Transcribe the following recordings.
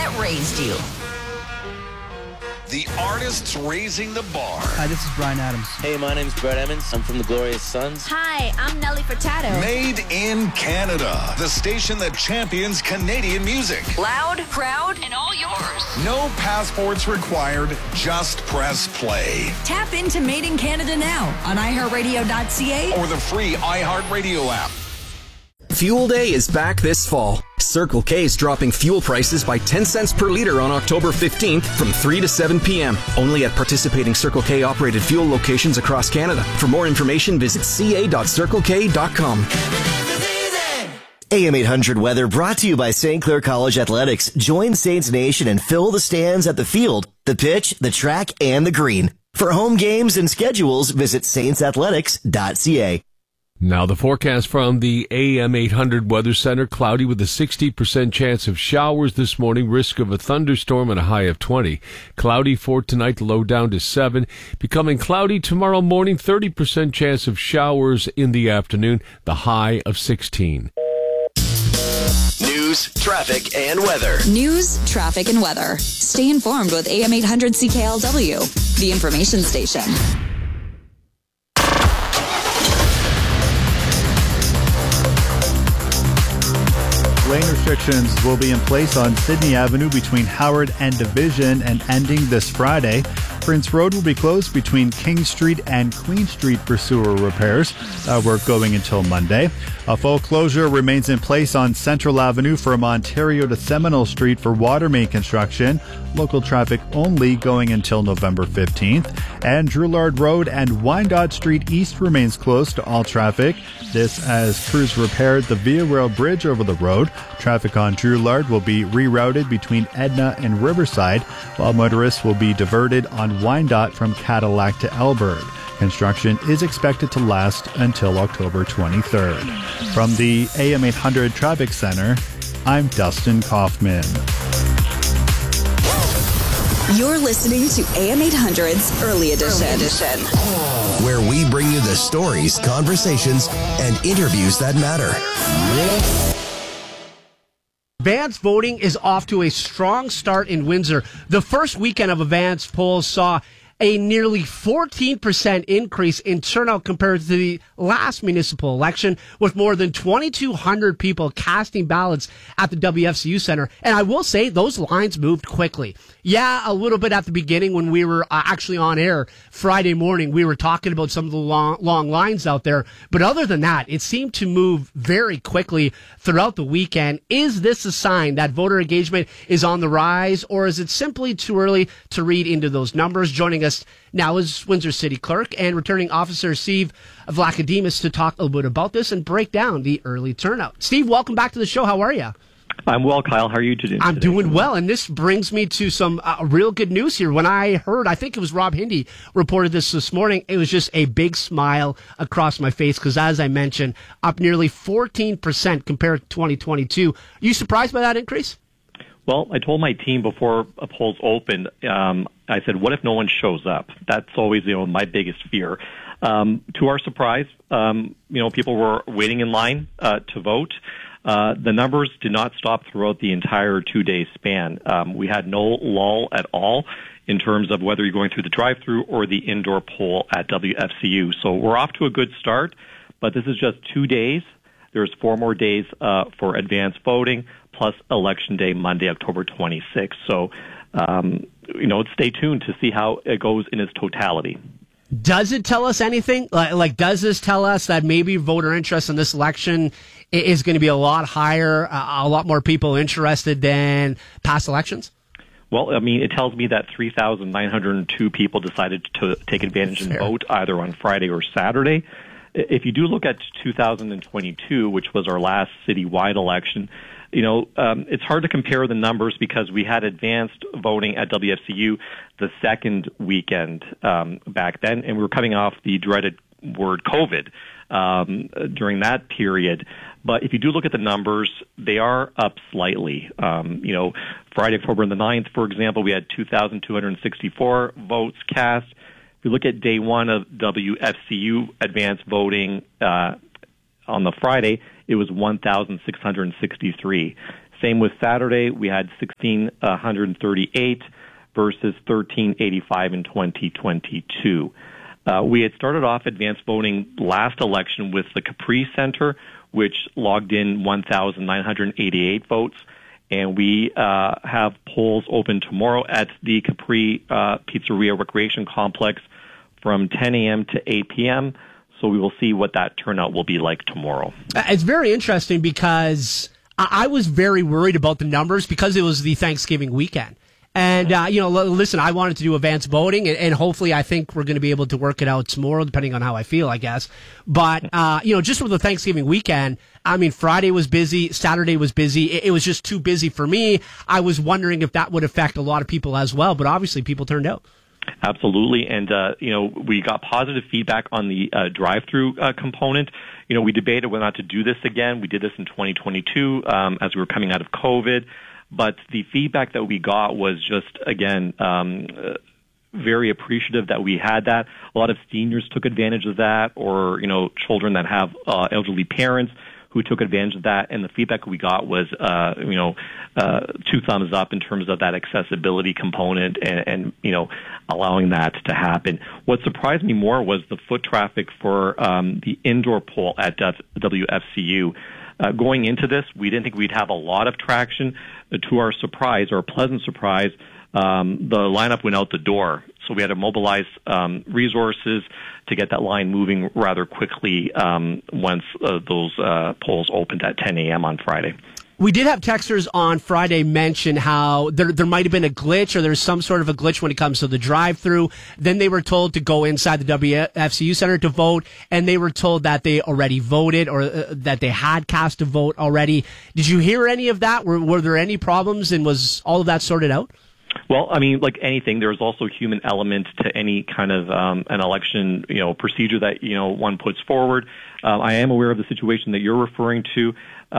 that raised you. The artists raising the bar. Hi, this is Brian Adams. Hey, my name's Brett Emmons. I'm from the Glorious Sons. Hi, I'm Nelly Furtado. Made in Canada. The station that champions Canadian music. Loud, proud, and all yours. No passports required. Just press play. Tap into Made in Canada now on iHeartRadio.ca Or the free iHeartRadio app. Fuel Day is back this fall. Circle K is dropping fuel prices by 10 cents per liter on October 15th from 3 to 7 p.m. Only at participating Circle K operated fuel locations across Canada. For more information, visit ca.circlek.com. AM 800 weather brought to you by St. Clair College Athletics. Join Saints Nation and fill the stands at the field, the pitch, the track, and the green. For home games and schedules, visit saintsathletics.ca. Now the forecast from the AM 800 Weather Center. Cloudy with a 60% chance of showers this morning. Risk of a thunderstorm and a high of 20. Cloudy for tonight, low down to 7. Becoming cloudy tomorrow morning. 30% chance of showers in the afternoon. The high of 16. News, traffic, and weather. News, traffic, and weather. Stay informed with AM 800 CKLW, the information station. Lane restrictions will be in place on Sydney Avenue between Howard and Division and ending this Friday. Prince Road will be closed between King Street and Queen Street for sewer repairs. Work going until Monday. A full closure remains in place on Central Avenue from Ontario to Seminole Street for water main construction. Local traffic only going until November 15th. And Drouillard Road and Wyandotte Street East remains closed to all traffic. This as crews repaired the Via Rail Bridge over the road. Traffic on Drouillard will be rerouted between Edna and Riverside, while motorists will be diverted on Wyandotte from Cadillac to Elbert. Construction is expected to last until October 23rd. From the AM 800 Traffic Center, I'm Dustin Kaufman. You're listening to AM 800's Early Edition, where we bring you the stories, conversations, and interviews that matter. Advance voting is off to a strong start in Windsor. The first weekend of advance polls saw a nearly 14% increase in turnout compared to the last municipal election, with more than 2,200 people casting ballots at the WFCU Center. And I will say those lines moved quickly. Yeah, a little bit at the beginning when we were actually on air Friday morning, we were talking about some of the long lines out there. But other than that, it seemed to move very quickly throughout the weekend. Is this a sign that voter engagement is on the rise, or is it simply too early to read into those numbers? Joining us now is Windsor City Clerk and Returning Officer Steve Vlachodimos to talk a little bit about this and break down the early turnout. Steve, welcome back to the show. How are you? I'm well, Kyle. How are you today? I'm doing well, and this brings me to some real good news here. When I heard, I think it was Rob Hindy reported this morning, it was just a big smile across my face because, as I mentioned, up nearly 14% compared to 2022. Are you surprised by that increase? Well, I told my team before polls opened, I said, what if no one shows up? That's always, my biggest fear. To our surprise, people were waiting in line to vote. The numbers did not stop throughout the entire 2-day span. We had no lull at all in terms of whether you're going through the drive-through or the indoor poll at WFCU. So we're off to a good start, but this is just 2 days. There's 4 more days for advance voting, plus Election Day, Monday, October 26th. So, stay tuned to see how it goes in its totality. Does it tell us anything? Like, does this tell us that maybe voter interest in this election is going to be a lot higher, a lot more people interested than past elections? Well, it tells me that 3,902 people decided to take advantage and vote either on Friday or Saturday. If you do look at 2022, which was our last citywide election, it's hard to compare the numbers because we had advanced voting at WFCU the second weekend back then, and we were coming off the dreaded word COVID during that period. But if you do look at the numbers, they are up slightly. Friday, October the 9th, for example, we had 2,264 votes cast. If you look at day one of WFCU advanced voting on the Friday, it was 1,663. Same with Saturday. We had 1,638 versus 1,385 in 2022. We had started off advanced voting last election with the Capri Center, which logged in 1,988 votes. And we have polls open tomorrow at the Capri Pizzeria Recreation Complex from 10 a.m. to 8 p.m. So we will see what that turnout will be like tomorrow. It's very interesting because I was very worried about the numbers because it was the Thanksgiving weekend. And, listen, I wanted to do advanced voting, and hopefully I think we're going to be able to work it out tomorrow, depending on how I feel, I guess. But, just for the Thanksgiving weekend, I mean, Friday was busy, Saturday was busy. It was just too busy for me. I was wondering if that would affect a lot of people as well, but obviously people turned out. Absolutely. And, we got positive feedback on the drive-through component. We debated whether or not to do this again. We did this in 2022 as we were coming out of COVID. But the feedback that we got was just, again, very appreciative that we had that. A lot of seniors took advantage of that, or, children that have elderly parents who took advantage of that. And the feedback we got was, 2 thumbs up in terms of that accessibility component and allowing that to happen. What surprised me more was the foot traffic for the indoor poll at WFCU. Going into this, we didn't think we'd have a lot of traction. To our surprise, or pleasant surprise, the lineup went out the door. So we had to mobilize resources to get that line moving rather quickly once those polls opened at 10 a.m. on Friday. We did have texters on Friday mention how there might have been a glitch, or there's some sort of a glitch when it comes to the drive-through. Then they were told to go inside the WFCU Center to vote, and they were told that they already voted, or that they had cast a vote already. Did you hear any of that? Were there any problems, and was all of that sorted out? Well, I mean, like anything, there's also a human element to any kind of an election, procedure that, one puts forward. I am aware of the situation that you're referring to.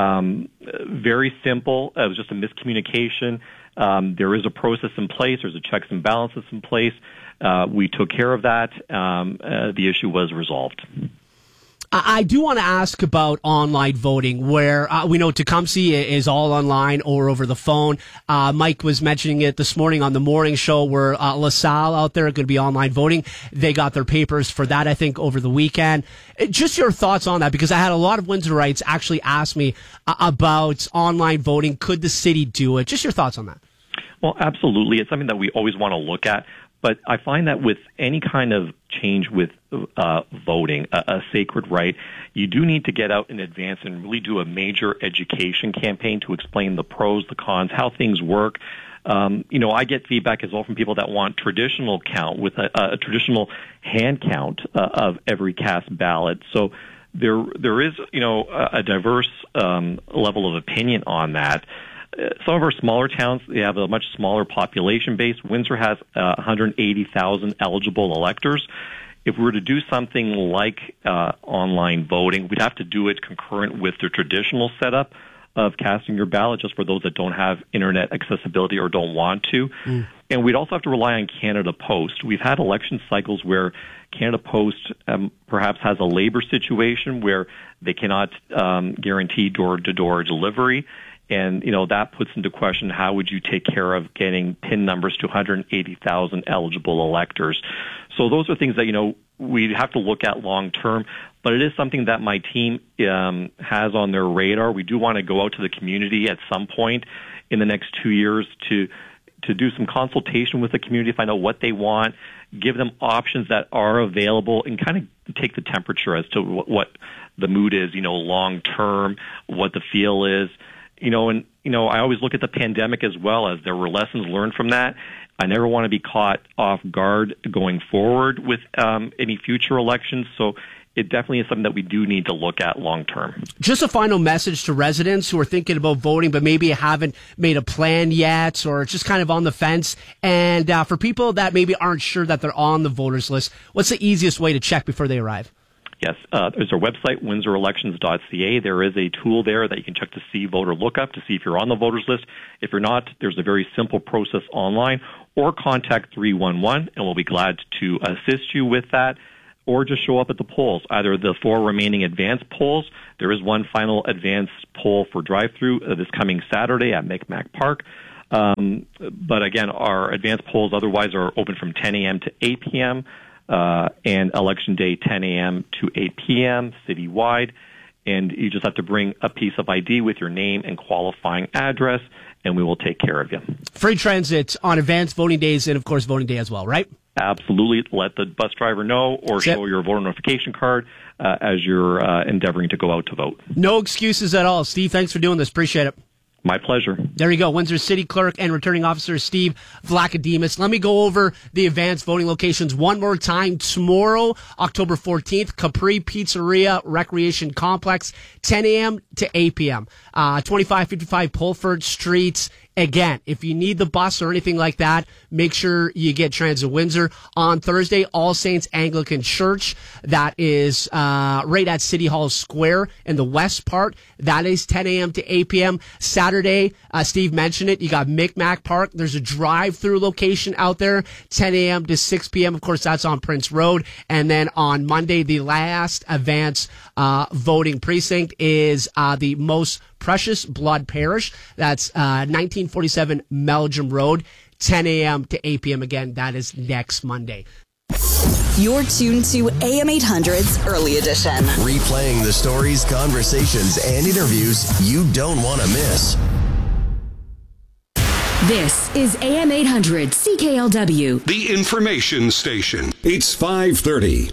Very simple. It was just a miscommunication. There is a process in place. There's a checks and balances in place. We took care of that. The issue was resolved. I do want to ask about online voting, where we know Tecumseh is all online or over the phone. Mike was mentioning it this morning on the morning show, where LaSalle out there are going to be online voting. They got their papers for that, I think, over the weekend. Just your thoughts on that, because I had a lot of Windsorites actually ask me about online voting. Could the city do it? Just your thoughts on that. Well, absolutely. It's something that we always want to look at. But I find that with any kind of change with voting, a sacred right, you do need to get out in advance and really do a major education campaign to explain the pros, the cons, how things work. I get feedback as well from people that want traditional count with a traditional hand count of every cast ballot. So there is, a diverse level of opinion on that. Some of our smaller towns, they have a much smaller population base. Windsor has 180,000 eligible electors. If we were to do something like online voting, we'd have to do it concurrent with the traditional setup of casting your ballot, just for those that don't have internet accessibility or don't want to. And we'd also have to rely on Canada Post. We've had election cycles where Canada Post perhaps has a labor situation where they cannot guarantee door-to-door delivery. And, that puts into question, how would you take care of getting PIN numbers to 180,000 eligible electors? So those are things that, we'd have to look at long term. But it is something that my team has on their radar. We do want to go out to the community at some point in the next 2 years to do some consultation with the community, find out what they want, give them options that are available, and kind of take the temperature as to what the mood is, long term, what the feel is. I always look at the pandemic as well, as there were lessons learned from that. I never want to be caught off guard going forward with any future elections. So it definitely is something that we do need to look at long term. Just a final message to residents who are thinking about voting, but maybe haven't made a plan yet, or just kind of on the fence. And for people that maybe aren't sure that they're on the voters list, what's the easiest way to check before they arrive? Yes, there's our website, windsorelections.ca. There is a tool there that you can check to see voter lookup to see if you're on the voters list. If you're not, there's a very simple process online, or contact 311, and we'll be glad to assist you with that. or just show up at the polls, either the 4 remaining advanced polls. There is one final advanced poll for drive-through this coming Saturday at Micmac Park. But again, our advanced polls otherwise are open from 10 a.m. to 8 p.m. And Election Day 10 a.m. to 8 p.m. citywide. And you just have to bring a piece of ID with your name and qualifying address, and we will take care of you. Free transit on advanced voting days and, of course, voting day as well, right? Absolutely. Let the bus driver know or show your voter notification card as you're endeavoring to go out to vote. No excuses at all. Steve, thanks for doing this. Appreciate it. My pleasure. There you go. Windsor City Clerk and Returning Officer Steve Vlachodimos. Let me go over the advanced voting locations one more time. Tomorrow, October 14th, Capri Pizzeria Recreation Complex, 10 a.m. to 8 p.m. 2555 Pulford Street. Again, if you need the bus or anything like that, make sure you get Transit Windsor. On Thursday, All Saints Anglican Church. That is right at City Hall Square in the west part. That is 10 a.m. to 8 p.m. Saturday, Steve mentioned it, you got Micmac Park. There's a drive-through location out there, 10 a.m. to 6 p.m. Of course, that's on Prince Road. And then on Monday, the last advance voting precinct is the Most Precious Blood Parish. That's 1947 Meldrum Road, 10 a.m. to 8 p.m. Again, that is next Monday. You're tuned to AM 800's Early Edition. Replaying the stories, conversations, and interviews you don't want to miss. This is AM 800 CKLW. The information station. It's 5:30.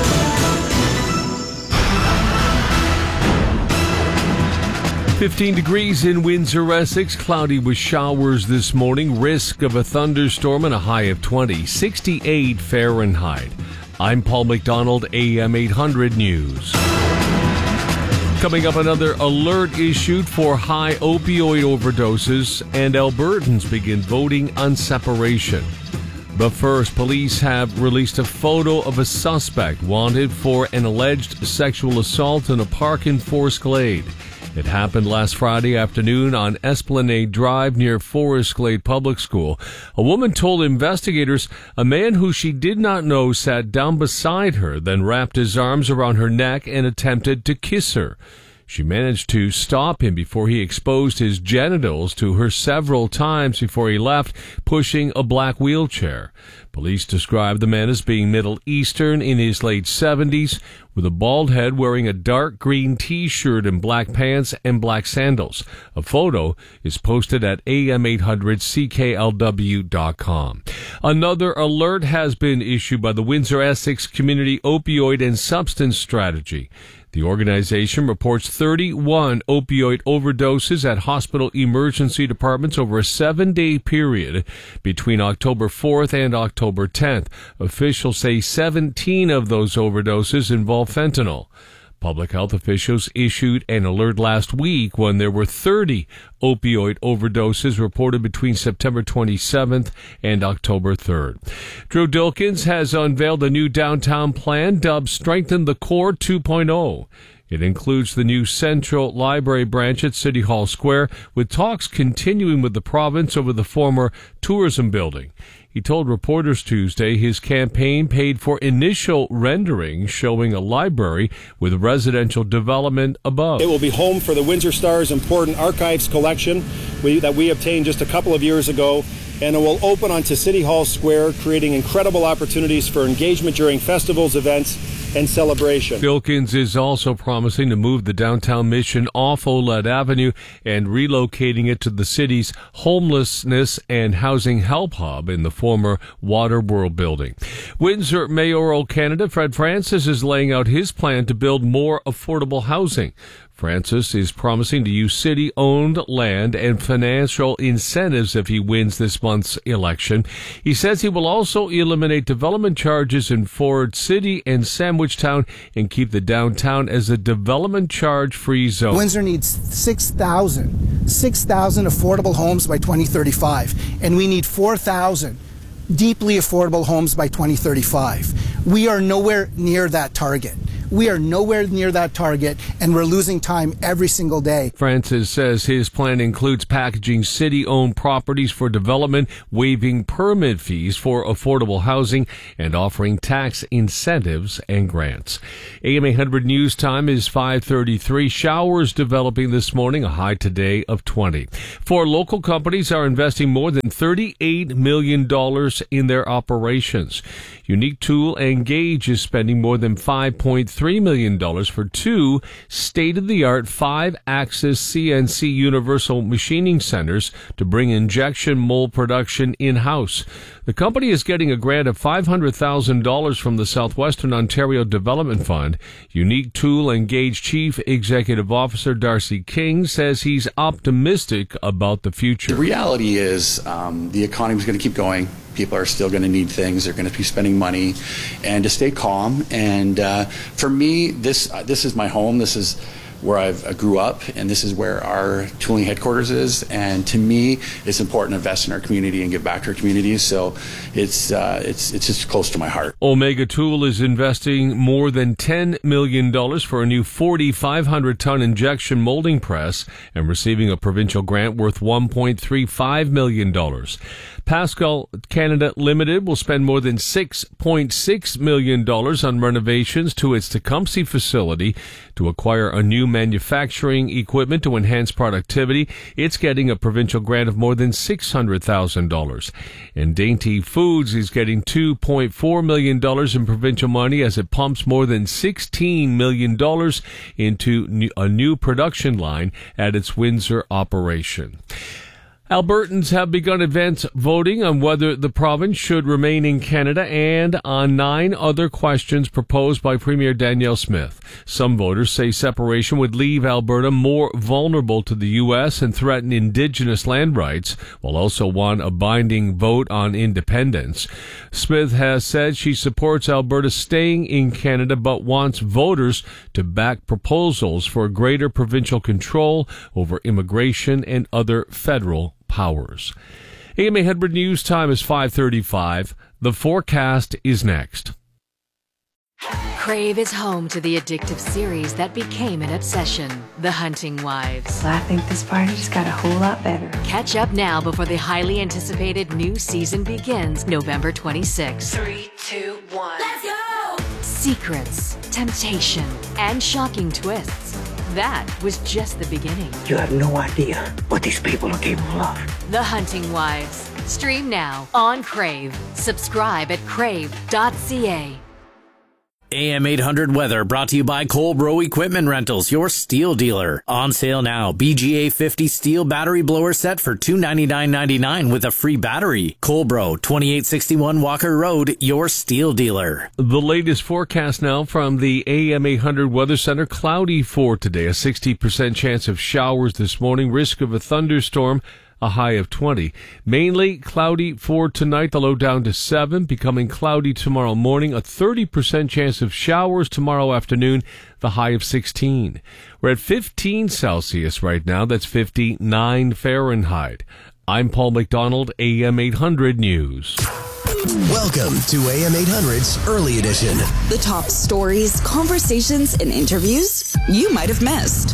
15 degrees in Windsor, Essex. Cloudy with showers this morning. Risk of a thunderstorm and a high of 20. 68 Fahrenheit. I'm Paul McDonald, AM 800 News. Coming up, another alert issued for high opioid overdoses, and Albertans begin voting on separation. But first, police have released a photo of a suspect wanted for an alleged sexual assault in a park in Forest Glade. It happened last Friday afternoon on Esplanade Drive near Forest Glade Public School. A woman told investigators a man who she did not know sat down beside her, then wrapped his arms around her neck and attempted to kiss her. She managed to stop him before he exposed his genitals to her several times before he left, pushing a black wheelchair. Police described the man as being Middle Eastern, in his late 70s, with a bald head, wearing a dark green T-shirt and black pants and black sandals. A photo is posted at am800cklw.com. Another alert has been issued by the Windsor-Essex Community Opioid and Substance Strategy. The organization reports 31 opioid overdoses at hospital emergency departments over a 7-day period between October 4th and October 10th. Officials say 17 of those overdoses involve fentanyl. Public health officials issued an alert last week when there were 30 opioid overdoses reported between September 27th and October 3rd. Drew Dilkens has unveiled a new downtown plan dubbed Strengthen the Core 2.0. It includes the new Central Library branch at City Hall Square, with talks continuing with the province over the former tourism building. He told reporters Tuesday his campaign paid for initial renderings showing a library with residential development above. It will be home for the Windsor Star's important archives collection that we obtained just a couple of years ago, and it will open onto City Hall Square, creating incredible opportunities for engagement during festivals, events, and celebration. Dilkens is also promising to move the downtown mission off Oled Avenue and relocating it to the city's homelessness and housing help hub in the former Waterworld building. Windsor mayoral candidate Fred Francis is laying out his plan to build more affordable housing. Francis is promising to use city-owned land and financial incentives if he wins this month's election. He says he will also eliminate development charges in Ford City and Sandwich Town and keep the downtown as a development charge-free zone. Windsor needs 6,000 affordable homes by 2035, and we need 4,000 deeply affordable homes by 2035. We are nowhere near that target. We are nowhere near that target, and we're losing time every single day. Francis says his plan includes packaging city-owned properties for development, waiving permit fees for affordable housing, and offering tax incentives and grants. AM 800 News Time is 5:33. Showers developing this morning, a high today of 20. Four local companies are investing more than $38 million in their operations. Unique Tool and Gauge is spending more than $5.3 million for two state-of-the-art 5-axis CNC universal machining centers to bring injection mold production in-house. The company is getting a grant of $500,000 from the Southwestern Ontario Development Fund. Unique Tool and Gauge Chief Executive Officer Darcy King says he's optimistic about the future. The reality is the economy is going to keep going. People are still going to need things. They're going to be spending money, and to stay calm. And for me, this is my home. This is where I grew up, and this is where our tooling headquarters is. And to me, it's important to invest in our community and give back to our communities. So it's just close to my heart. Omega Tool is investing more than $10 million for a new 4,500-ton injection molding press and receiving a provincial grant worth $1.35 million. Pascal Canada Limited will spend more than $6.6 million on renovations to its Tecumseh facility to acquire a new manufacturing equipment to enhance productivity. It's getting a provincial grant of more than $600,000. And Dainty Foods is getting $2.4 million in provincial money as it pumps more than $16 million into a new production line at its Windsor operation. Albertans have begun advance voting on whether the province should remain in Canada and on 9 other questions proposed by Premier Danielle Smith. Some voters say separation would leave Alberta more vulnerable to the U.S. and threaten Indigenous land rights, while also want a binding vote on independence. Smith has said she supports Alberta staying in Canada but wants voters to back proposals for greater provincial control over immigration and other federal powers. AM 800 News Time is 5:35. The forecast is next. Crave is home to the addictive series that became an obsession, The Hunting Wives. I think this party just got a whole lot better. Catch up now before the highly anticipated new season begins November 26th. 3, 2, 1. Let's go! Secrets, temptation, and shocking twists. That was just the beginning. You have no idea what these people are capable of. The Hunting Wives. Stream now on Crave. Subscribe at crave.ca. AM 800 weather brought to you by Colbro Equipment Rentals, your steel dealer. On sale now, BGA 50 steel battery blower set for $299.99 with a free battery. Colbro, 2861 Walker Road, your steel dealer. The latest forecast now from the AM 800 Weather Center. Cloudy for today, a 60% chance of showers this morning, risk of a thunderstorm, a high of 20. Mainly cloudy for tonight, the low down to 7. Becoming cloudy tomorrow morning, a 30% chance of showers tomorrow afternoon, the high of 16. We're at 15 Celsius right now. That's 59 Fahrenheit. I'm Paul McDonald, AM 800 News. Welcome to AM 800's Early Edition. The top stories, conversations, and interviews you might have missed.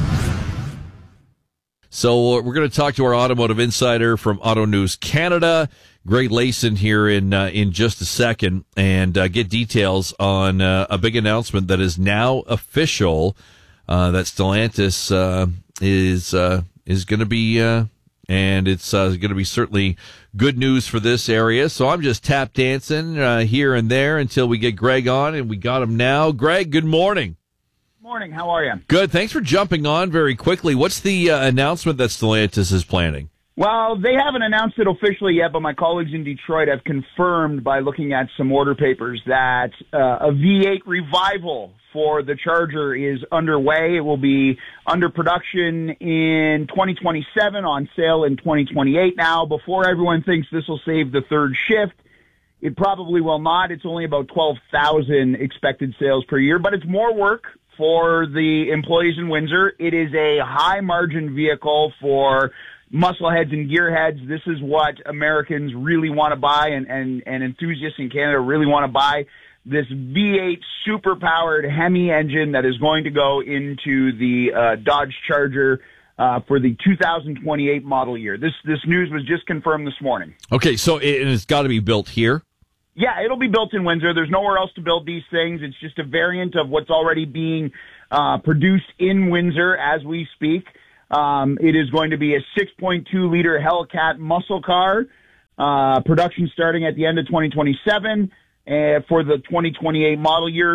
So we're going to talk to our automotive insider from Auto News Canada, Greg Layson, here in just a second, and get details on a big announcement that is now official. That Stellantis is going to be, and it's going to be certainly good news for this area. So I'm just tap dancing here and there until we get Greg on, and we got him now. Greg, good morning. Morning. How are you? Good. Thanks for jumping on very quickly. What's the announcement that Stellantis is planning? Well, they haven't announced it officially yet, but my colleagues in Detroit have confirmed by looking at some order papers that a V8 revival for the Charger is underway. It will be under production in 2027, on sale in 2028. Now, before everyone thinks this will save the third shift, it probably will not. It's only about 12,000 expected sales per year, but it's more work for the employees in Windsor. It is a high-margin vehicle for muscleheads and gearheads. This is what Americans really want to buy and enthusiasts in Canada really want to buy. this V8 super-powered Hemi engine that is going to go into the Dodge Charger for the 2028 model year. This news was just confirmed this morning. Okay, so it's got to be built here? Yeah, it'll be built in Windsor. There's nowhere else to build these things. It's just a variant of what's already being produced in Windsor as we speak. It is going to be a 6.2-liter Hellcat muscle car, production starting at the end of 2027 for the 2028 model year.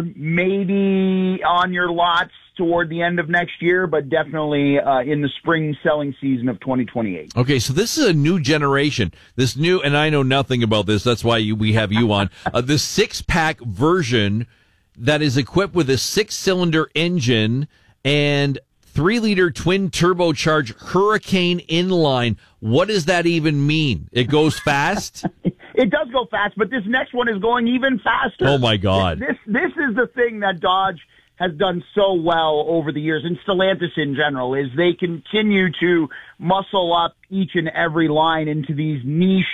Maybe on your lots toward the end of next year, but definitely in the spring selling season of 2028. Okay, so this is a new generation. This new, and I know nothing about this, that's why we have you on, the 6-pack version that is equipped with a 6-cylinder engine and 3-liter twin turbocharged Hurricane inline. What does that even mean? It goes fast? It does go fast, but this next one is going even faster. Oh my God. This is the thing that Dodge has done so well over the years, and Stellantis in general, is they continue to muscle up each and every line into these niche,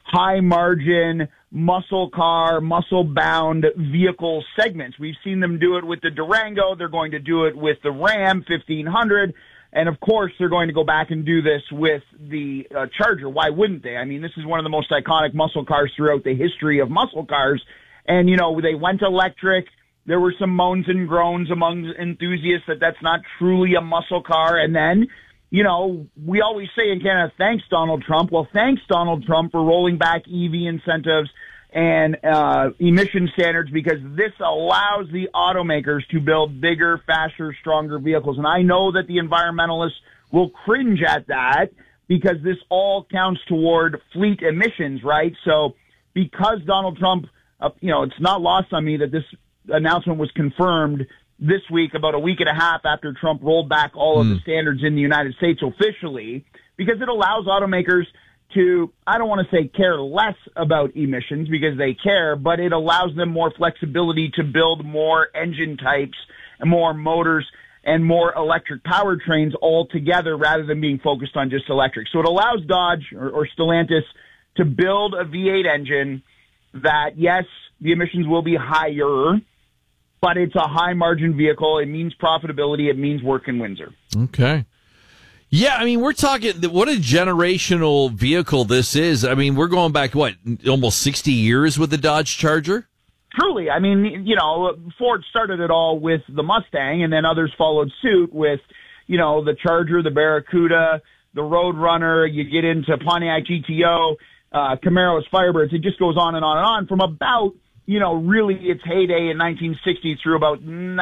high-margin, muscle car, muscle-bound vehicle segments. We've seen them do it with the Durango. They're going to do it with the Ram 1500. And, of course, they're going to go back and do this with the Charger. Why wouldn't they? I mean, this is one of the most iconic muscle cars throughout the history of muscle cars. And, you know, they went electric. There were some moans and groans among enthusiasts that that's not truly a muscle car. And then, you know, we always say in Canada, thanks, Donald Trump. Well, thanks, Donald Trump, for rolling back EV incentives and emission standards, because this allows the automakers to build bigger, faster, stronger vehicles. And I know that the environmentalists will cringe at that because this all counts toward fleet emissions, right? So because Donald Trump, you know, it's not lost on me that this announcement was confirmed this week, about a week and a half after Trump rolled back all of the standards in the United States officially, because it allows automakers to, I don't want to say care less about emissions because they care, but it allows them more flexibility to build more engine types and more motors and more electric powertrains all together rather than being focused on just electric. So it allows Dodge or Stellantis to build a V8 engine that, yes, the emissions will be higher, but it's a high-margin vehicle. It means profitability. It means work in Windsor. Okay. Yeah, I mean, we're talking, what a generational vehicle this is. I mean, we're going back, what, almost 60 years with the Dodge Charger? Truly. I mean, you know, Ford started it all with the Mustang, and then others followed suit with, you know, the Charger, the Barracuda, the Roadrunner. You get into Pontiac GTO, Camaro's Firebirds. It just goes on and on and on from about, you know, really its heyday in 1960 through about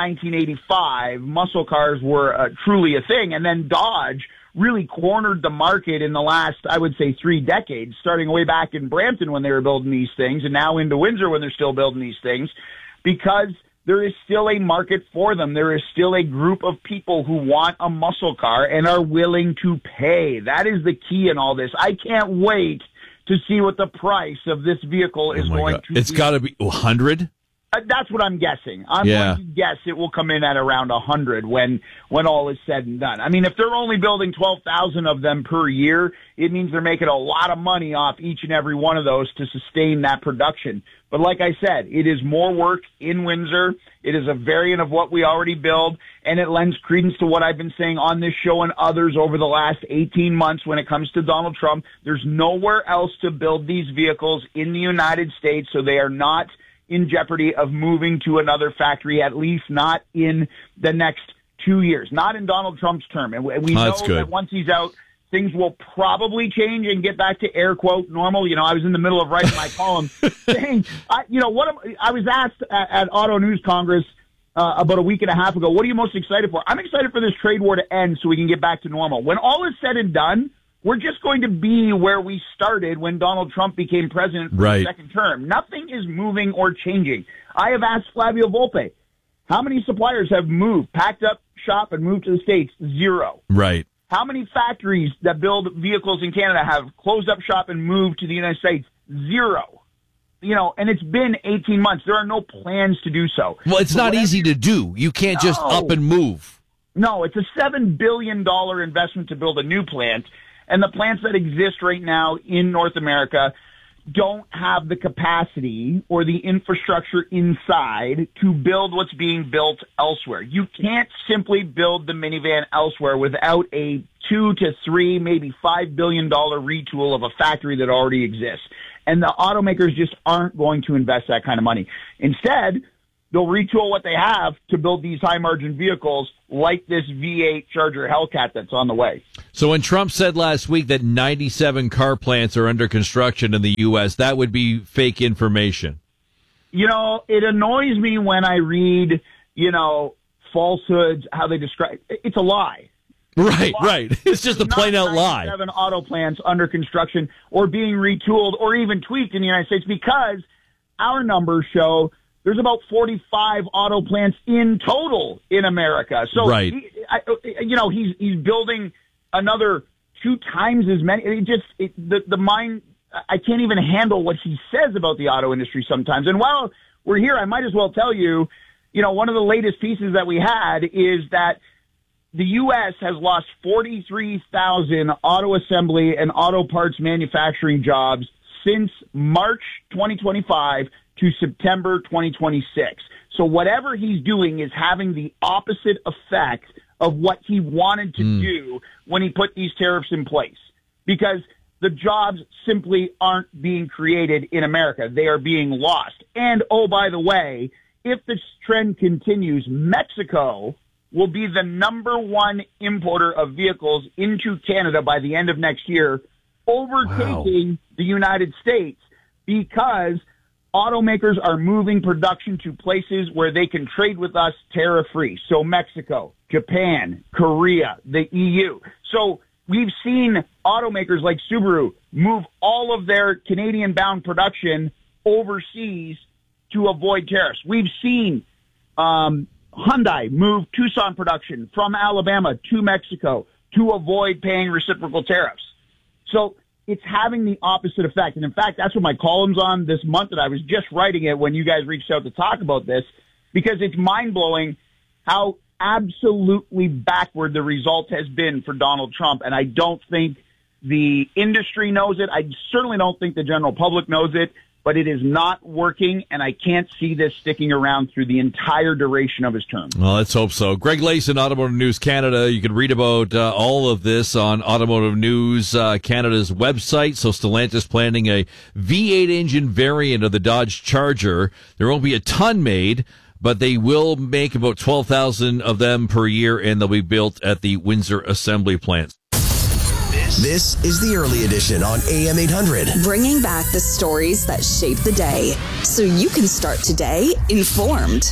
1985. Muscle cars were truly a thing. And then Dodge really cornered the market in the last, I would say, 3 decades, starting way back in Brampton when they were building these things and now into Windsor when they're still building these things, because there is still a market for them. There is still a group of people who want a muscle car and are willing to pay. That is the key in all this. I can't wait to see what the price of this vehicle is going to be. It's got to be 100? That's what I'm guessing. I'm going to guess it will come in at around 100 when all is said and done. I mean, if they're only building 12,000 of them per year, it means they're making a lot of money off each and every one of those to sustain that production. But like I said, it is more work in Windsor. It is a variant of what we already build, and it lends credence to what I've been saying on this show and others over the last 18 months when it comes to Donald Trump. There's nowhere else to build these vehicles in the United States, so they are not in jeopardy of moving to another factory, at least not in the next 2 years, not in Donald Trump's term. And we know that once he's out, things will probably change and get back to air quote normal. You know, I was in the middle of writing my column saying, I was asked at Auto News Congress about a week and a half ago, what are you most excited for? I'm excited for this trade war to end so we can get back to normal. When all is said and done, we're just going to be where we started when Donald Trump became president for the second term. Nothing is moving or changing. I have asked Flavio Volpe, how many suppliers have moved, packed up shop and moved to the States? 0. Right. How many factories that build vehicles in Canada have closed up shop and moved to the United States? 0. You know, and it's been 18 months. There are no plans to do so. Well, it's not easy to do. You can't just up and move. No, it's a $7 billion investment to build a new plant. And the plants that exist right now in North America don't have the capacity or the infrastructure inside to build what's being built elsewhere. You can't simply build the minivan elsewhere without a $2 to $3, maybe $5 billion retool of a factory that already exists. And the automakers just aren't going to invest that kind of money. Instead, they'll retool what they have to build these high-margin vehicles like this V8 Charger Hellcat that's on the way. So when Trump said last week that 97 car plants are under construction in the U.S., that would be fake information. You know, it annoys me when I read, falsehoods, how they describe it's a lie. Right. It's just a plain-out lie. 97 auto plants under construction or being retooled or even tweaked in the United States, because our numbers show there's about 45 auto plants in total in America. So, right. He's building another 2 times as many. The mind, I can't even handle what he says about the auto industry sometimes. And while we're here, I might as well tell you, one of the latest pieces that we had is that the U.S. has lost 43,000 auto assembly and auto parts manufacturing jobs since March 2025 to September 2026. So whatever he's doing is having the opposite effect of what he wanted to do when he put these tariffs in place, because the jobs simply aren't being created in America. They are being lost. And, oh, by the way, if this trend continues, Mexico will be the number 1 importer of vehicles into Canada by the end of next year, overtaking the United States, because automakers are moving production to places where they can trade with us tariff-free. So Mexico, Japan, Korea, the EU. So we've seen automakers like Subaru move all of their Canadian-bound production overseas to avoid tariffs. We've seen Hyundai move Tucson production from Alabama to Mexico to avoid paying reciprocal tariffs. So it's having the opposite effect. And in fact, that's what my column's on this month, that I was just writing it when you guys reached out to talk about this, because it's mind-blowing how absolutely backward the result has been for Donald Trump. And I don't think the industry knows it. I certainly don't think the general public knows it, but it is not working, and I can't see this sticking around through the entire duration of his term. Well, let's hope so. Greg Layson, Automotive News Canada. You can read about all of this on Automotive News Canada's website. So Stellantis planning a V8 engine variant of the Dodge Charger. There won't be a ton made, but they will make about 12,000 of them per year, and they'll be built at the Windsor Assembly Plant. This is the early edition on AM 800. Bringing back the stories that shape the day, so you can start today informed.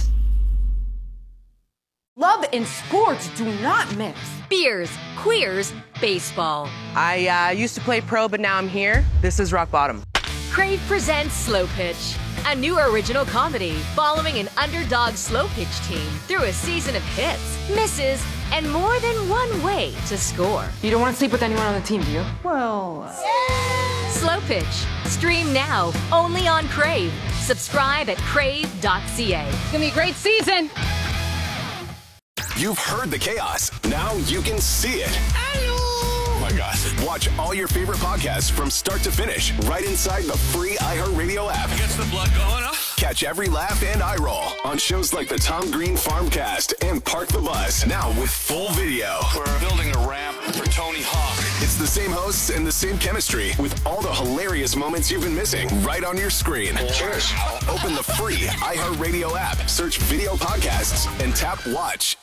Love and sports do not mix. Beers, queers, baseball. I used to play pro, but now I'm here. This is rock bottom. Crave presents Slow Pitch, a new original comedy following an underdog slow pitch team through a season of hits, misses, and more than one way to score. You don't want to sleep with anyone on the team, do you? Well... Slow Pitch. Stream now, only on Crave. Subscribe at crave.ca. It's going to be a great season. You've heard the chaos. Now you can see it. Oh my God. Watch all your favorite podcasts from start to finish right inside the free iHeartRadio app. Gets the blood going, huh? Catch every laugh and eye roll on shows like the Tom Green Farmcast and Park the Bus, now with full video. We're building a ramp for Tony Hawk. It's the same hosts and the same chemistry with all the hilarious moments you've been missing right on your screen. Cheers. Open the free iHeartRadio app, search video podcasts, and tap watch.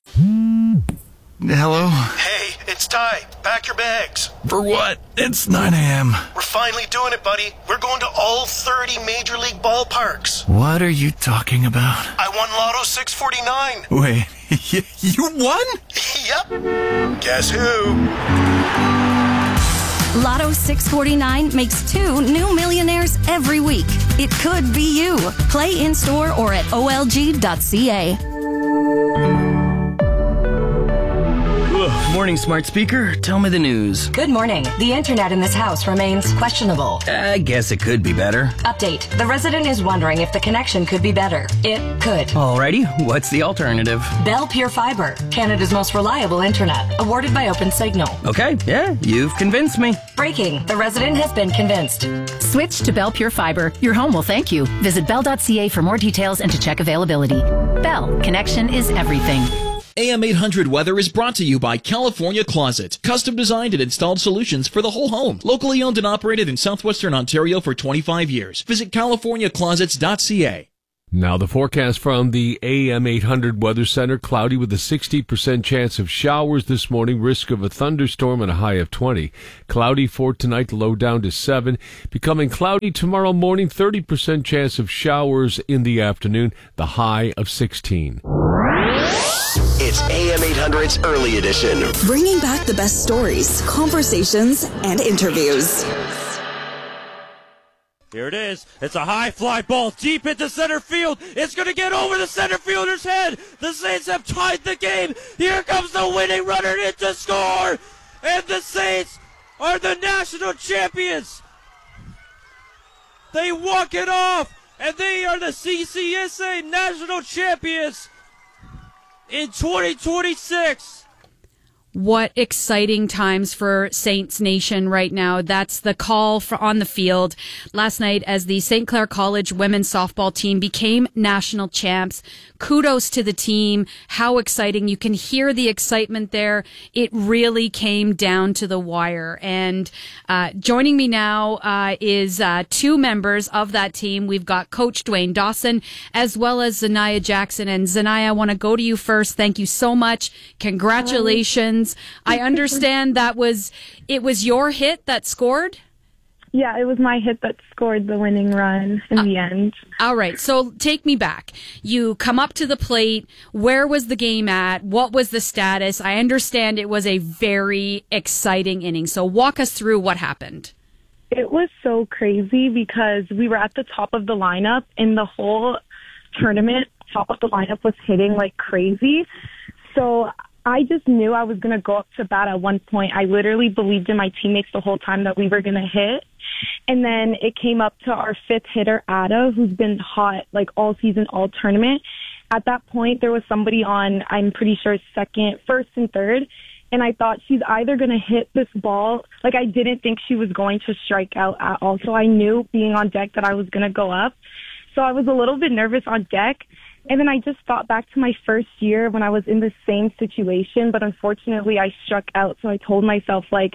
Hello? Hey, it's Ty. Pack your bags. For what? It's 9 a.m. We're finally doing it, buddy. We're going to all 30 Major League ballparks. What are you talking about? I won Lotto 649. Wait, you won? Yep. Guess who? Lotto 649 makes 2 new millionaires every week. It could be you. Play in-store or at olg.ca. Morning, smart speaker. Tell me the news. Good morning. The internet in this house remains questionable. I guess it could be better. Update. The resident is wondering if the connection could be better. It could. Alrighty, what's the alternative? Bell Pure Fiber, Canada's most reliable internet, awarded by OpenSignal. Okay, yeah, you've convinced me. Breaking. The resident has been convinced. Switch to Bell Pure Fiber. Your home will thank you. Visit bell.ca for more details and to check availability. Bell. Connection is everything. AM 800 Weather is brought to you by California Closet. Custom designed and installed solutions for the whole home. Locally owned and operated in southwestern Ontario for 25 years. Visit californiaclosets.ca. Now the forecast from the AM 800 Weather Center. Cloudy with a 60% chance of showers this morning. Risk of a thunderstorm and a high of 20. Cloudy for tonight, low down to 7. Becoming cloudy tomorrow morning. 30% chance of showers in the afternoon. The high of 16. It's AM 800's Early Edition. Bringing back the best stories, conversations, and interviews. Here it is. It's a high fly ball deep into center field. It's going to get over the center fielder's head. The Saints have tied the game. Here comes the winning runner in to score. And the Saints are the national champions. They walk it off. And they are the CCSA national champions in 2026. What exciting times for Saints Nation right now. That's the call for on the field last night as the St. Clair College women's softball team became national champs. Kudos to the team. How exciting. You can hear the excitement there. It really came down to the wire. And joining me now is two members of that team. We've got Coach Dwayne Dawson as well as Zanaya Jackson. And Zanaya, I want to go to you first. Thank you so much. Congratulations. I understand it was your hit that scored? Yeah, it was my hit that scored the winning run in the end. All right, so take me back. You come up to the plate. Where was the game at? What was the status? I understand it was a very exciting inning. So walk us through what happened. It was so crazy because we were at the top of the lineup and the whole tournament, top of the lineup was hitting like crazy. So I just knew I was going to go up to bat at one point. I literally believed in my teammates the whole time that we were going to hit. And then it came up to our fifth hitter, Ada, who's been hot like all season, all tournament. At that point, there was somebody on, I'm pretty sure, first and third. And I thought she's either going to hit this ball. Like, I didn't think she was going to strike out at all. So I knew being on deck that I was going to go up. So I was a little bit nervous on deck. And then I just thought back to my first year when I was in the same situation, but unfortunately I struck out. So I told myself, like,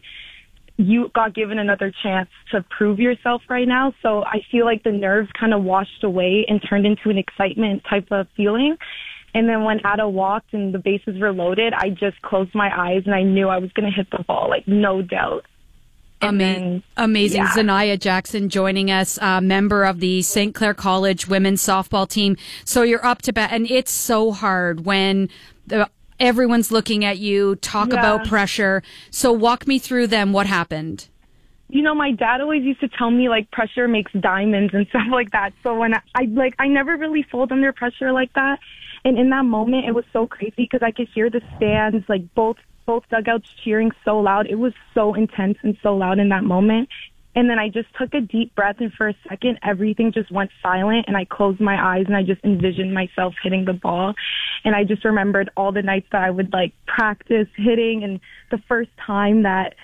you got given another chance to prove yourself right now. So I feel like the nerves kind of washed away and turned into an excitement type of feeling. And then when Ada walked and the bases were loaded, I just closed my eyes and I knew I was going to hit the ball, like, no doubt. Amazing. Yeah. Zanaya Jackson joining us, member of the St. Clair College women's softball team. So you're up to bat, and it's so hard when everyone's looking at you, talk about pressure. So walk me through them. What happened? You know, my dad always used to tell me, like, pressure makes diamonds and stuff like that. So when I never really fold under pressure like that. And in that moment, it was so crazy because I could hear the stands, like, both dugouts cheering so loud. It was so intense and so loud in that moment. And then I just took a deep breath, and for a second, everything just went silent, and I closed my eyes, and I just envisioned myself hitting the ball. And I just remembered all the nights that I would, like, practice hitting, and the first time that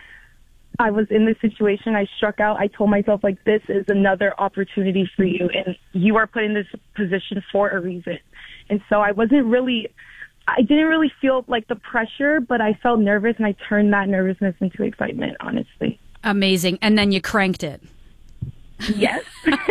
I was in this situation, I struck out. I told myself, like, this is another opportunity for you, and you are put in this position for a reason. And so I didn't really feel like the pressure, but I felt nervous, and I turned that nervousness into excitement, honestly. Amazing. And then you cranked it. Yes.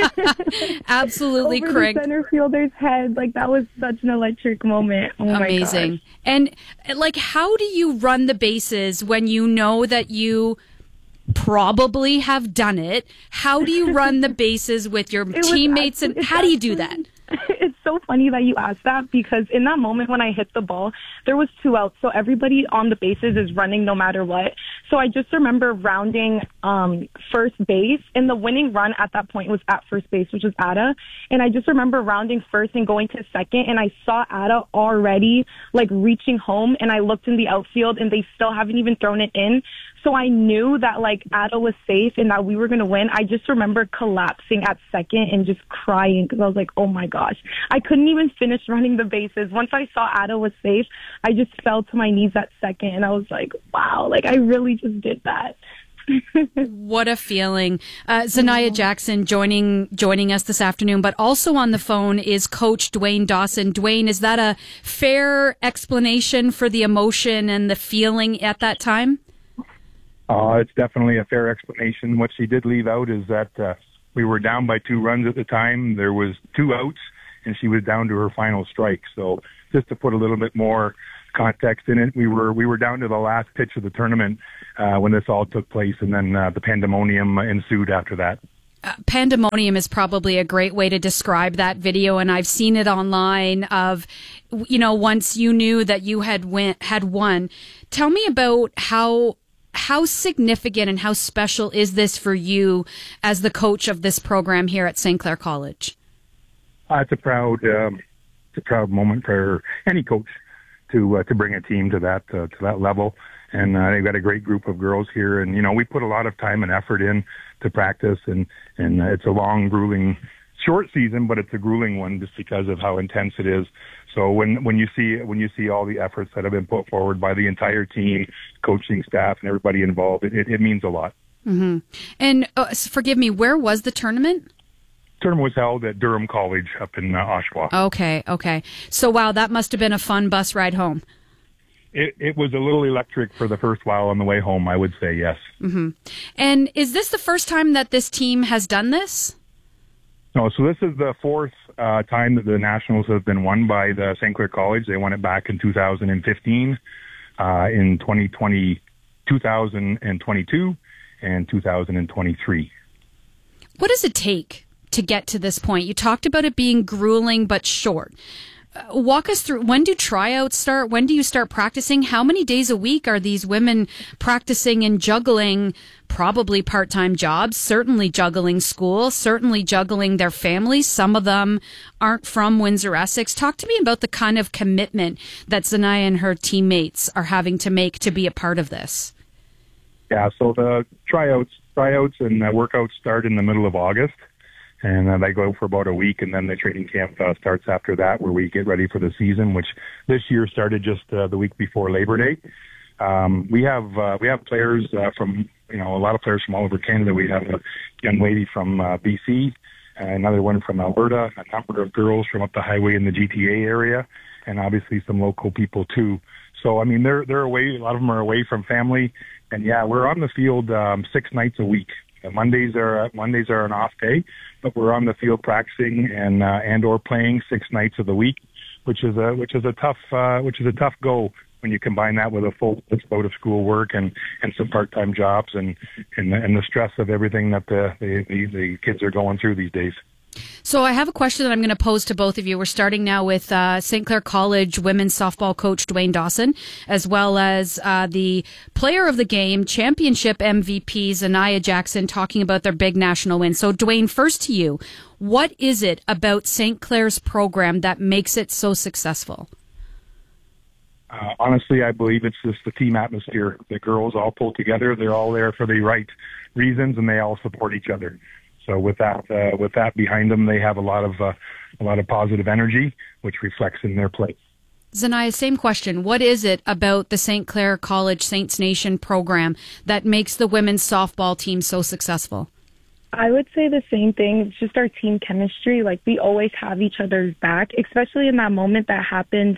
Absolutely over cranked. The center fielder's head. Like, that was such an electric moment. Oh, amazing. My gosh. And, like, how do you run the bases when you know that you probably have done it? How do you run the bases with your teammates, and how do you do that? It's so funny that you asked that, because in that moment when I hit the ball, there was 2 outs. So everybody on the bases is running no matter what. So I just remember rounding first base, and the winning run at that point was at first base, which was Ada. And I just remember rounding first and going to second, and I saw Ada already like reaching home, and I looked in the outfield and they still haven't even thrown it in. So I knew that like Ada was safe and that we were going to win. I just remember collapsing at second and just crying because I was like, oh my gosh, I couldn't even finish running the bases. Once I saw Ada was safe, I just fell to my knees at second, and I was like, wow, like I really just did that. What a feeling. Zaniyah Jackson joining us this afternoon, but also on the phone is Coach Dwayne Dawson. Dwayne, is that a fair explanation for the emotion and the feeling at that time? It's definitely a fair explanation. What she did leave out is that we were down by 2 runs at the time. There was 2 outs, and she was down to her final strike. So just to put a little bit more context in it, we were down to the last pitch of the tournament when this all took place, and then the pandemonium ensued after that. Pandemonium is probably a great way to describe that video, and I've seen it online of, once you knew that you had won. Tell me about how significant and how special is this for you as the coach of this program here at St. Clair College? It's a proud moment for any coach to bring a team to that level. And they've got a great group of girls here, and we put a lot of time and effort in to practice, and it's a long, grueling, short season, but it's a grueling one just because of how intense it is. So when you see all the efforts that have been put forward by the entire team, coaching staff, and everybody involved, it means a lot. Mm-hmm. And forgive me, where was the tournament? Tournament was held at Durham College up in Oshawa. Okay. So wow, that must have been a fun bus ride home. It was a little electric for the first while on the way home, I would say, yes. Mm-hmm. And is this the first time that this team has done this? No, so this is the 4th time that the Nationals have been won by the St. Clair College. They won it back in 2015, in 2022, and 2023. What does it take to get to this point? You talked about it being grueling but short. Walk us through, when do tryouts start? When do you start practicing? How many days a week are these women practicing and juggling probably part-time jobs, certainly juggling school, certainly juggling their families? Some of them aren't from Windsor-Essex. Talk to me about the kind of commitment that Zaniyah and her teammates are having to make to be a part of this. Yeah, so the tryouts and workouts start in the middle of August. And they go for about a week, and then the training camp starts after that, where we get ready for the season, which this year started just the week before Labor Day. We have players from a lot of players from all over Canada. We have a young lady from BC, another one from Alberta, a number of girls from up the highway in the GTA area, and obviously some local people too. So I mean, they're away. A lot of them are away from family, and yeah, we're on the field 6 nights a week. Mondays are an off day, but we're on the field practicing and or playing 6 nights of the week, which is a tough go when you combine that with a full load of school work and some part-time jobs and the stress of everything that the kids are going through these days. So I have a question that I'm going to pose to both of you. We're starting now with St. Clair College women's softball coach Dwayne Dawson, as well as the player of the game, championship MVP Zaniyah Jackson, talking about their big national win. So Dwayne, first to you, what is it about St. Clair's program that makes it so successful? Honestly, I believe it's just the team atmosphere. The girls all pull together. They're all there for the right reasons, and they all support each other. So with that behind them, they have a lot of positive energy, which reflects in their play. Zaniyah, same question. What is it about the St. Clair College Saints Nation program that makes the women's softball team so successful? I would say the same thing. It's just our team chemistry. Like, we always have each other's back, especially in that moment that happened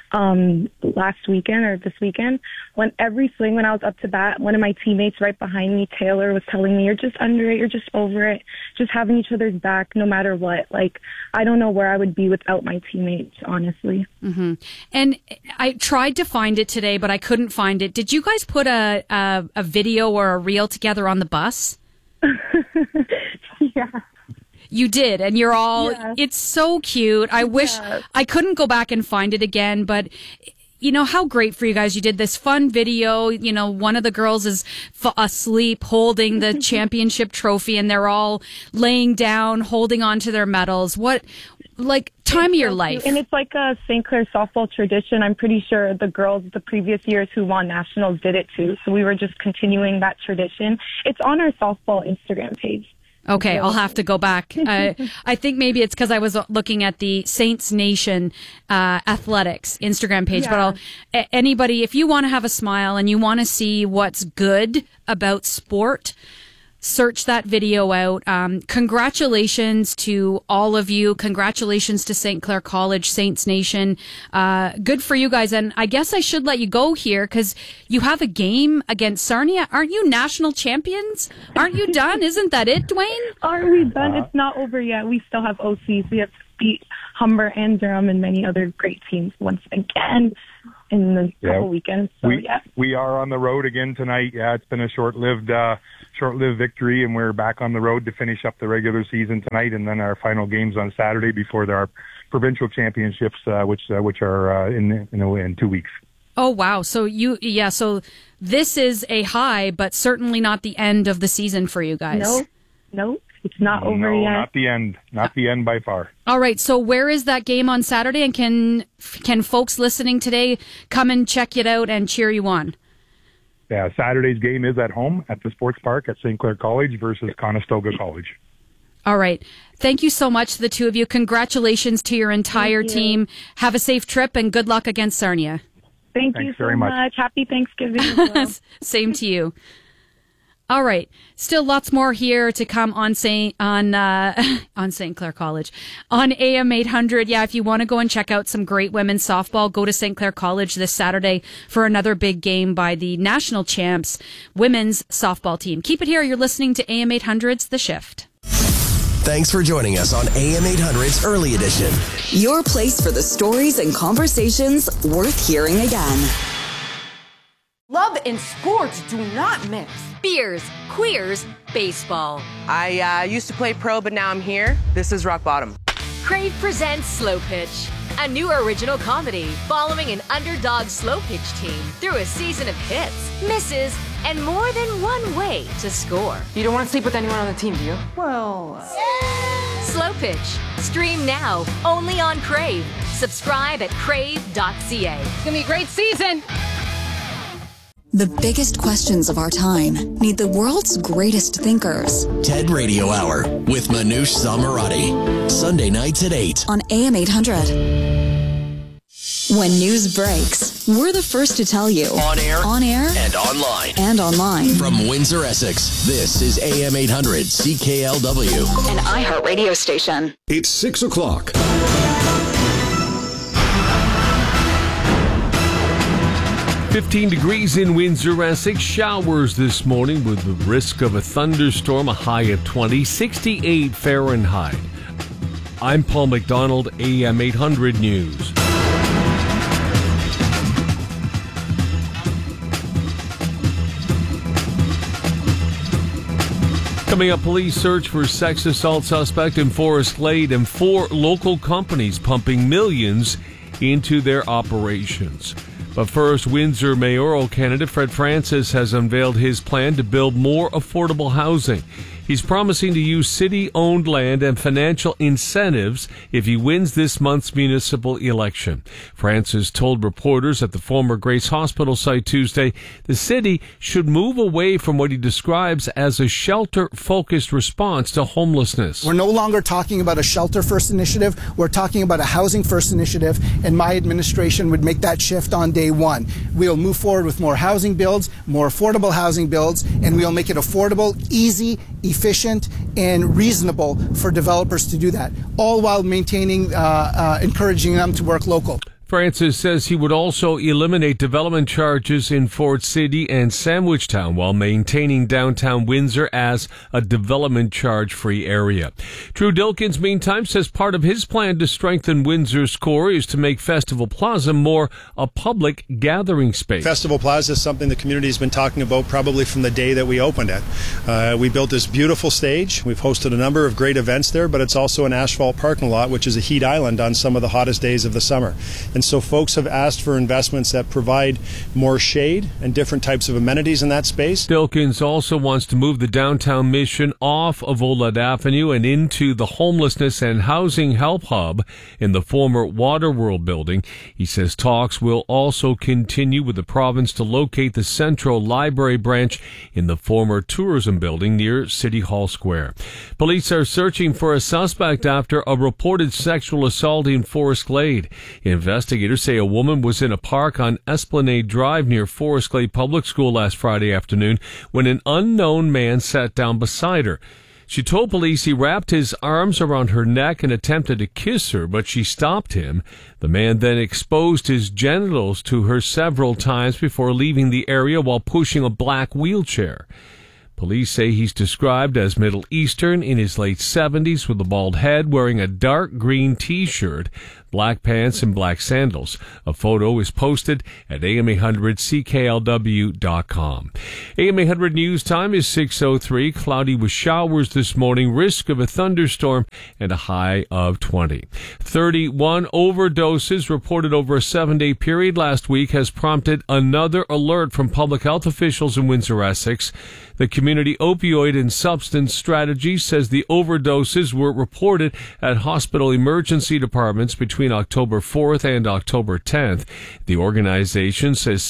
last weekend or this weekend, when every swing, when I was up to bat, one of my teammates right behind me, Taylor, was telling me, "You're just under it, you're just over it," just having each other's back no matter what. Like, I don't know where I would be without my teammates, honestly. Mm-hmm. And I tried to find it today, but I couldn't find it. Did you guys put a video or a reel together on the bus? Yeah. You did, and you're all, it's so cute. I wish I couldn't go back and find it again, but you know, how great for you guys. You did this fun video. You know, one of the girls is asleep holding the championship trophy, and they're all laying down, holding on to their medals. What, like, time of your life. And it's like a St. Clair softball tradition. I'm pretty sure the girls the previous years who won nationals did it too. So we were just continuing that tradition. It's on our softball Instagram page. Okay, I'll have to go back. I think maybe it's because I was looking at the Saints Nation athletics Instagram page. But anybody, if you want to have a smile and you want to see what's good about sport, search that video out. Congratulations to all of you. Congratulations to St. Clair College, Saints Nation. Good for you guys. And I guess I should let you go here because you have a game against Sarnia. Aren't you national champions? Aren't you done? Isn't that it, Dwayne? Are we done? It's not over yet. We still have OCs. We have to beat Humber and Durham and many other great teams once again in the couple weekends. So, we are on the road again tonight. Yeah, it's been a short-lived victory, and we're back on the road to finish up the regular season tonight, and then our final games on Saturday before our provincial championships, which are in 2 weeks. Oh wow! So so this is a high, but certainly not the end of the season for you guys. No, it's not over yet. Not the end. Not the end by far. All right. So where is that game on Saturday, and can folks listening today come and check it out and cheer you on? Yeah, Saturday's game is at home at the Sports Park at St. Clair College versus Conestoga College. All right. Thank you so much, the two of you. Congratulations to your entire team. Have a safe trip and good luck against Sarnia. Thanks you so much. Happy Thanksgiving as well. Same to you. All right. Still lots more here to come on St. Clair College. On AM 800. Yeah, if you want to go and check out some great women's softball, go to St. Clair College this Saturday for another big game by the national champs women's softball team. Keep it here. You're listening to AM 800's The Shift. Thanks for joining us on AM 800's Early Edition. Your place for the stories and conversations worth hearing again. Love and sports do not mix. Beers, queers, baseball. I used to play pro, but now I'm here. This is Rock Bottom. Crave presents Slow Pitch, a new original comedy following an underdog slow pitch team through a season of hits, misses, and more than one way to score. You don't want to sleep with anyone on the team, do you? Well... Slow Pitch. Stream now, only on Crave. Subscribe at crave.ca. It's gonna be a great season. The biggest questions of our time need the world's greatest thinkers. TED Radio Hour with Manoush Zomorodi. Sunday nights at 8 on AM 800. When news breaks, we're the first to tell you. On air, and online. From Windsor, Essex, this is AM 800 CKLW. An iHeartRadio station. It's 6 o'clock. $15 degrees in Windsor, Essex. Showers this morning with the risk of a thunderstorm, a high of 20, 68 Fahrenheit. I'm Paul McDonald, AM 800 News. Coming up, police search for sex assault suspect in Forest Glade, and 4 local companies pumping millions into their operations. But first, Windsor mayoral candidate Fred Francis has unveiled his plan to build more affordable housing. He's promising to use city-owned land and financial incentives if he wins this month's municipal election. Francis told reporters at the former Grace Hospital site Tuesday the city should move away from what he describes as a shelter-focused response to homelessness. We're no longer talking about a shelter-first initiative. We're talking about a housing-first initiative, and my administration would make that shift on day one. We'll move forward with more housing builds, more affordable housing builds, and we'll make it affordable, easy, efficient, and reasonable for developers to do that, all while maintaining, encouraging them to work local. Francis says he would also eliminate development charges in Fort City and Sandwichtown while maintaining downtown Windsor as a development charge-free area. Drew Dilkins, meantime, says part of his plan to strengthen Windsor's core is to make Festival Plaza more a public gathering space. Festival Plaza is something the community has been talking about probably from the day that we opened it. We built this beautiful stage. We've hosted a number of great events there, but it's also an asphalt parking lot, which is a heat island on some of the hottest days of the summer. And so folks have asked for investments that provide more shade and different types of amenities in that space. Dilkins also wants to move the downtown Mission off of Oled Avenue and into the Homelessness and Housing Help Hub in the former Waterworld building. He says talks will also continue with the province to locate the Central Library branch in the former Tourism building near City Hall Square. Police are searching for a suspect after a reported sexual assault in Forest Glade. Investigators say a woman was in a park on Esplanade Drive near Forest Glade Public School last Friday afternoon when an unknown man sat down beside her. She told police he wrapped his arms around her neck and attempted to kiss her, but she stopped him. The man then exposed his genitals to her several times before leaving the area while pushing a black wheelchair. Police say he's described as Middle Eastern, in his late 70s, with a bald head, wearing a dark green T-shirt, black pants, and black sandals. A photo is posted at am800cklw.com. AM800 News Time is 6:03. Cloudy with showers this morning, risk of a thunderstorm, and a high of 20. 31 overdoses reported over a 7-day period last week has prompted another alert from public health officials in Windsor, Essex. The Community Opioid and Substance Strategy says the overdoses were reported at hospital emergency departments between October 4th and October 10th. The organization says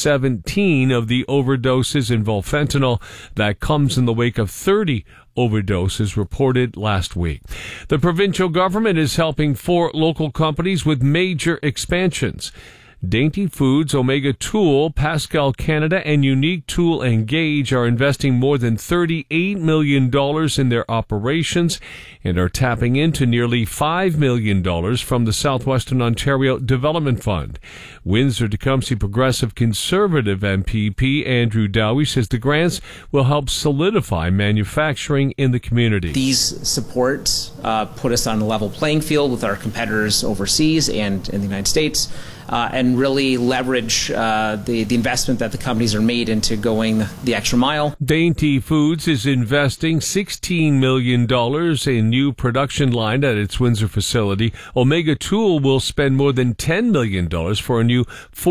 17 of the overdoses involve fentanyl. That comes in the wake of 30 overdoses reported last week. The provincial government is helping 4 local companies with major expansions. Dainty Foods, Omega Tool, Pascal Canada, and Unique Tool and Gauge are investing more than $38 million in their operations and are tapping into nearly $5 million from the Southwestern Ontario Development Fund. Windsor-Tecumseh Progressive Conservative MPP Andrew Dowie says the grants will help solidify manufacturing in the community. These supports put us on a level playing field with our competitors overseas and in the United States. And really leverage the investment that the companies are made into going the extra mile. Dainty Foods is investing $16 million in new production line at its Windsor facility. Omega Tool will spend more than $10 million for a new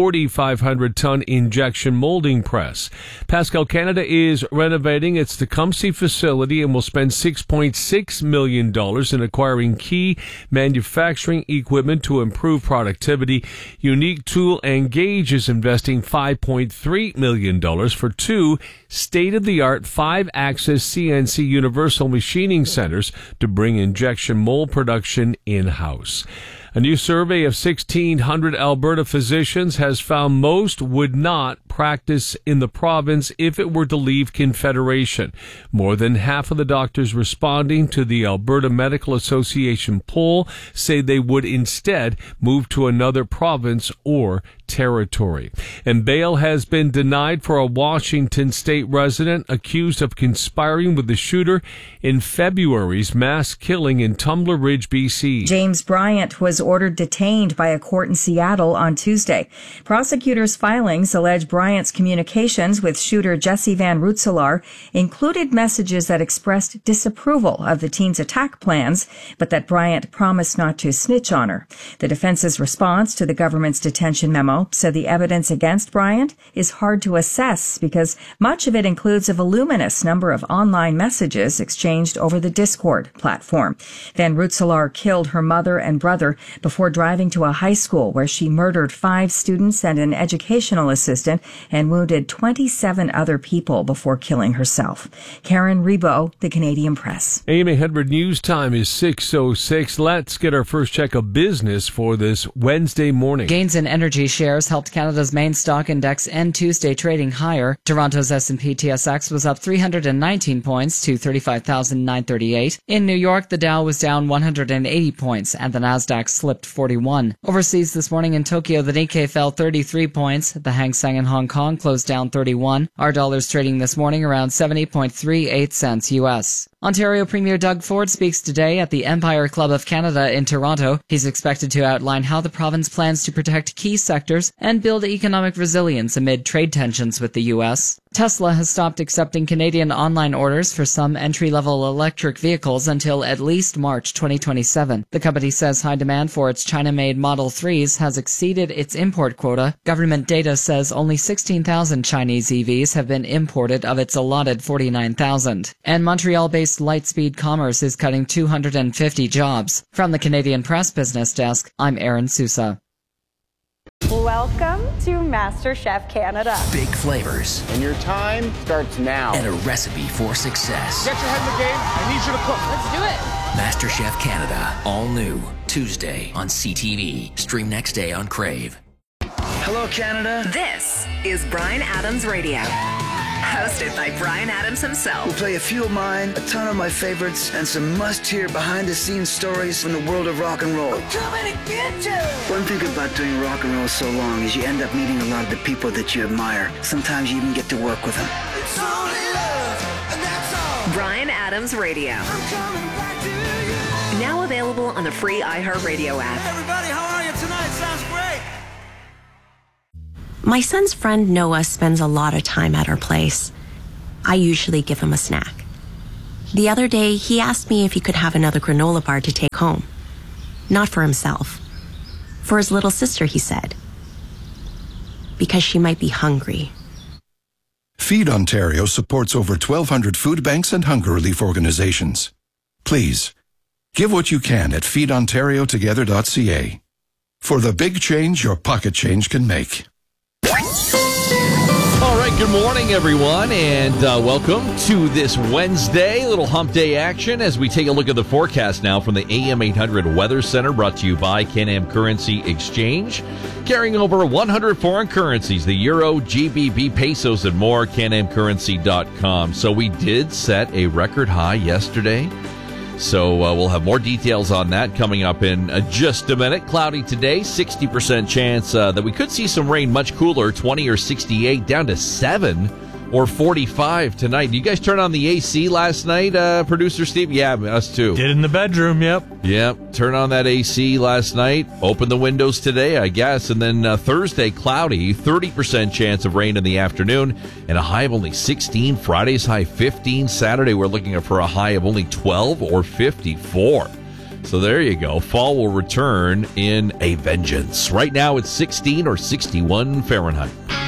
4,500-ton injection molding press. Pascal Canada is renovating its Tecumseh facility and will spend $6.6 million in acquiring key manufacturing equipment to improve productivity. Unique Tool and Gauge is investing $5.3 million for 2 state-of-the-art 5-axis CNC universal machining centers to bring injection mold production in-house. A new survey of 1,600 Alberta physicians has found most would not practice in the province if it were to leave Confederation. More than half of the doctors responding to the Alberta Medical Association poll say they would instead move to another province or territory. And bail has been denied for a Washington state resident accused of conspiring with the shooter in February's mass killing in Tumbler Ridge, BC. James Bryant was ordered detained by a court in Seattle on Tuesday. Prosecutors' filings allege Bryant's communications with shooter Jesse Van Rootselaar included messages that expressed disapproval of the teen's attack plans, but that Bryant promised not to snitch on her. The defense's response to the government's detention memo said the evidence against Bryant is hard to assess because much of it includes a voluminous number of online messages exchanged over the Discord platform. Van Rootselaar killed her mother and brother before driving to a high school where she murdered 5 students and an educational assistant and wounded 27 other people before killing herself. Karen Rebo, The Canadian Press. AM800 News Time is 6:06. Let's get our first check of business for this Wednesday morning. Gains in energy shares shares helped Canada's main stock index end Tuesday trading higher. Toronto's S&P TSX was up 319 points to 35,938. In New York, the Dow was down 180 points and the Nasdaq slipped 41. Overseas this morning in Tokyo, the Nikkei fell 33 points. The Hang Seng in Hong Kong closed down 31. Our dollar's trading this morning around 70.38 cents U.S. Ontario Premier Doug Ford speaks today at the Empire Club of Canada in Toronto. He's expected to outline how the province plans to protect key sectors and build economic resilience amid trade tensions with the U.S. Tesla has stopped accepting Canadian online orders for some entry-level electric vehicles until at least March 2027. The company says high demand for its China-made Model 3s has exceeded its import quota. Government data says only 16,000 Chinese EVs have been imported of its allotted 49,000. And Montreal-based Lightspeed Commerce is cutting 250 jobs. From the Canadian Press Business Desk, I'm Aaron Sousa. Welcome to MasterChef Canada. Big flavors. And your time starts now. And a recipe for success. Get your head in the game. I need you to cook. Let's do it. MasterChef Canada. All new. Tuesday on CTV. Stream next day on Crave. Hello, Canada. This is Bryan Adams Radio. Hosted by Bryan Adams himself. We'll play a few of mine, a ton of my favorites, and some must-hear behind-the-scenes stories from the world of rock and roll. I'm coming to get you! One thing about doing rock and roll so long is you end up meeting a lot of the people that you admire. Sometimes you even get to work with them. It's only love, and that's all. Bryan Adams Radio. I'm coming back to you. Now available on the free iHeartRadio app. Hey everybody, how are you tonight? Sounds great. My son's friend Noah spends a lot of time at our place. I usually give him a snack. The other day, he asked me if he could have another granola bar to take home. Not for himself. For his little sister, he said. Because she might be hungry. Feed Ontario supports over 1,200 food banks and hunger relief organizations. Please, give what you can at feedontariotogether.ca. For the big change your pocket change can make. All right, good morning, everyone, and welcome to this Wednesday, little hump day action as we take a look at the forecast now from the AM 800 Weather Center, brought to you by Can-Am Currency Exchange, carrying over 100 foreign currencies, the euro, GBP, pesos, and more, canamcurrency.com. So we did set a record high yesterday. So we'll have more details on that coming up in just a minute. Cloudy today, 60% chance that we could see some rain, much cooler, 20 or 68, down to 7 or 45 tonight. You guys turn on the AC last night, Producer Steve? Yeah, us too. Did in the bedroom, yep. Yep, turn on that AC last night. Open the windows today, I guess. And then Thursday, cloudy, 30% chance of rain in the afternoon, and a high of only 16. Friday's high 15. Saturday, we're looking for a high of only 12 or 54. So there you go. Fall will return in a vengeance. Right now, it's 16 or 61 Fahrenheit.